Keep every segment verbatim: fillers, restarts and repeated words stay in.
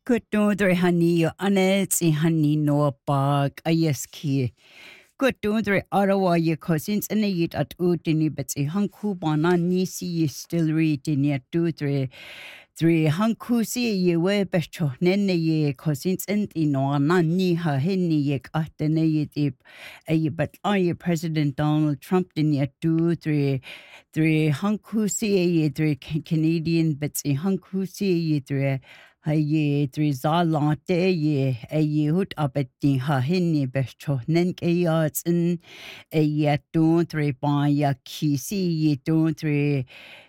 Gudnúdar haní anad I haní nó bag a dhéascí. Gudnúdar arabhaide cosins ina iad at údaine bet I hancúbána níosí distillery daine dúdre dre hancúsí a dhéhfu betro nena dhé cosins in I nóna níha hinní ag atainna iad a bet ai President Donald Trump daine dúdre dre hancúsí a dre Canadian bet I hancúsí a dre Haye dre zalante ye a yehut abeti ha hinni becho nen kayats in a yet don't re ba ya kisi ye don't re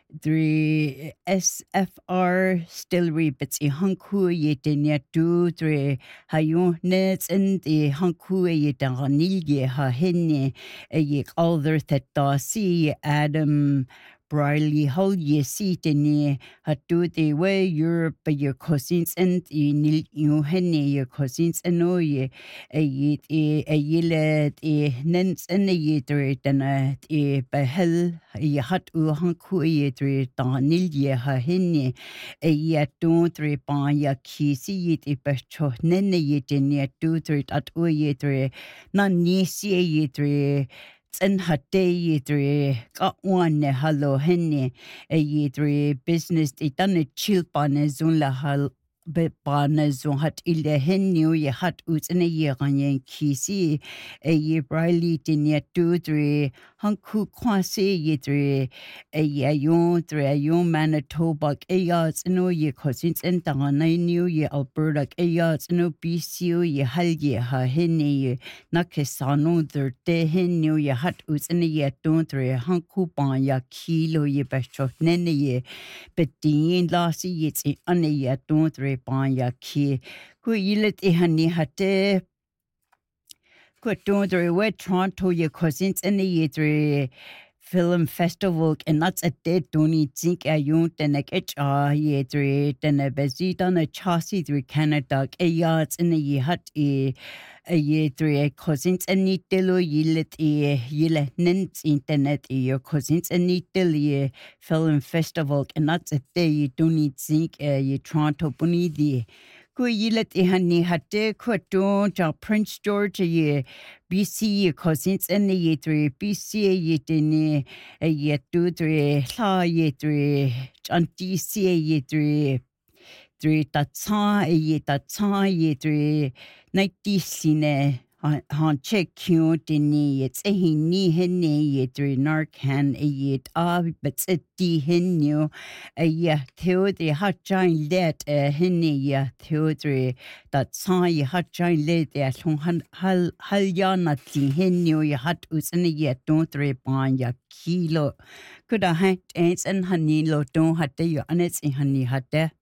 dre S F R still re bits I hanku ye dinya do dre hayon nets in the hanku ye danil ye ha hinni a ye alder that da see Adam Briley Hull ye seat in ye had do the way Europe your cousins and ye nil you henny your cousins and no ye a ye a ye led a nens and a ye dre than a behel ye had u hanku ye dre danil ye ha henny a ye don't re ba ya kisi ye a becho nene ye din ye do dre at u ye dre na nisi ye dre in ha day dre got one hello henny a dre business they done a chill ban zone la hal be ban zone hat ile henny ye hat ut in a year on yen kisi a ye Briley din ye do dre hanku kwasi ye dre a ye yon dre a yon Manitoba a yards no ye cousins and down I knew ye Alberta a yards no B C O ye hal ye ha henny ye nakesano der de henny ye hat ut in a ye don't dre hanku ban ya kilo ye betro nene ye bedin lassie ye an a ye don't dre ban ya ki ku yilet e hanny hatte Good don't we Toronto your cousins in the year film festival and that's a dead don't think I don't and a catch ah ye dre then a busy done a chassis through Canada a yards in the ye hat a a ye dre cousins and need dilo yilet e yile nint internet e your cousins and need dill ye film festival and that's a day you don't think uh, ye Toronto bunny the Ku yilet I hanni hatte kwadon ja Prince George ye B C ye cousins and ye dre B C ye dene a ye do dre la ye dre anti C ye dre dre tatsa ye tatsa ye dre ninety sine han check kyo dene it's a hinni henne ye dre narcan a ye ah but it di hennu a ye theodre hat giant let a henne ye theodre that sa ye hat giant let a hal hal halyana di hennu ye hat usne ye don't re ban ya kilo could a hat ants and honey lo don't hatte you anets in honey hatte